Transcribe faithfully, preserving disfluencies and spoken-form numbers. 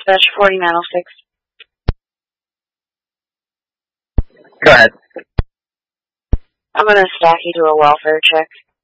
Dispatch forty nine oh six. Go ahead. I'm gonna stack you to a welfare check.